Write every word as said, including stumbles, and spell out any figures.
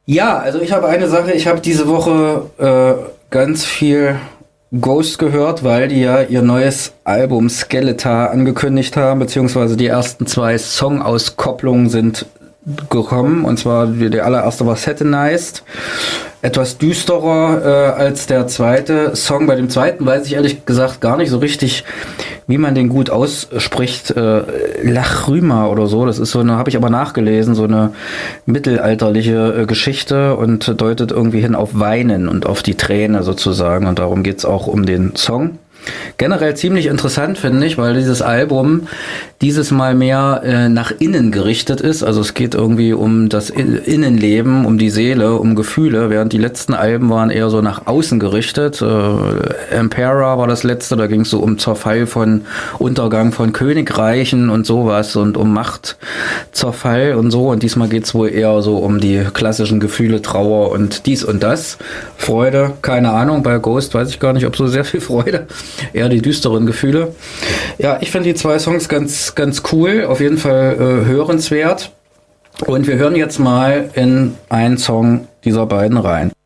Ja, also ich habe eine Sache, ich habe diese Woche äh, ganz viel Ghost gehört, weil die ja ihr neues Album Skeletor angekündigt haben, beziehungsweise die ersten zwei Songauskopplungen sind gekommen, und zwar die, der allererste war Satanized, etwas düsterer äh, als der zweite Song. Bei dem zweiten weiß ich ehrlich gesagt gar nicht so richtig, wie man den gut ausspricht. Äh, Lachryma oder so, das ist so eine, habe ich aber nachgelesen, so eine mittelalterliche äh, Geschichte und deutet irgendwie hin auf Weinen und auf die Träne sozusagen, und darum geht's auch um den Song. Generell ziemlich interessant, finde ich, weil dieses Album dieses Mal mehr äh, nach innen gerichtet ist. Also es geht irgendwie um das Innenleben, um die Seele, um Gefühle, während die letzten Alben waren eher so nach außen gerichtet. Äh, Emperor war das letzte, da ging es so um Zerfall von Untergang von Königreichen und sowas und um Machtzerfall und so. Und diesmal geht es wohl eher so um die klassischen Gefühle, Trauer und dies und das. Freude, keine Ahnung, bei Ghost weiß ich gar nicht, ob so sehr viel Freude. Eher die düsteren Gefühle. Ja, ich finde die zwei Songs ganz, ganz cool. Auf jeden Fall äh, hörenswert. Und wir hören jetzt mal in einen Song dieser beiden rein.